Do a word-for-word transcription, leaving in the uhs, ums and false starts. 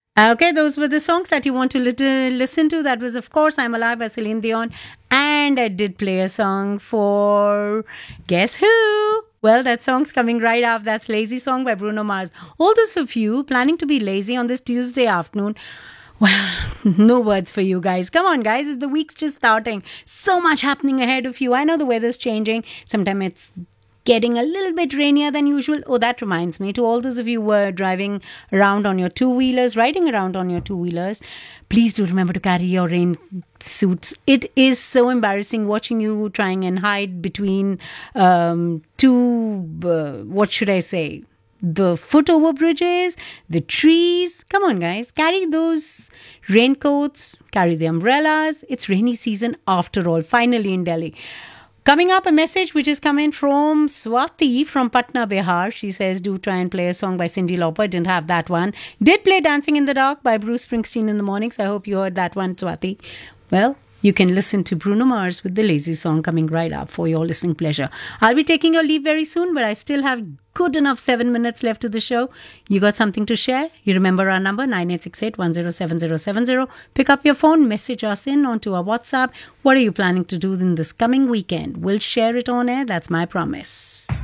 Okay, those were the songs that you want to lit- listen to. That was, of course, I'm Alive by Celine Dion. And I did play a song for Guess Who? Well, that song's coming right up. That's Lazy Song by Bruno Mars. All those of you planning to be lazy on this Tuesday afternoon, well, no words for you guys. Come on, guys. The week's just starting. So much happening ahead of you. I know the weather's changing. Sometimes it's getting a little bit rainier than usual. Oh, that reminds me, to all those of you who are driving around on your two wheelers, riding around on your two wheelers, please do remember to carry your rain suits. It is so embarrassing watching you trying and hide between um, two, uh, what should I say? The foot over bridges, the trees. Come on, guys. Carry those raincoats, carry the umbrellas. It's rainy season after all, finally in Delhi. Coming up, a message which is coming from Swati from Patna, Bihar. She says, do try and play a song by Cyndi Lauper. Didn't have that one. Did play Dancing in the Dark by Bruce Springsteen in the morning. So I hope you heard that one, Swati. Well, you can listen to Bruno Mars with the Lazy Song coming right up for your listening pleasure. I'll be taking your leave very soon, but I still have good enough seven minutes left to the show. You got something to share? You remember our number, nine eight six eight, one zero seven zero seven zero. Pick up your phone, message us in onto our WhatsApp. What are you planning to do in this coming weekend? We'll share it on air. That's my promise.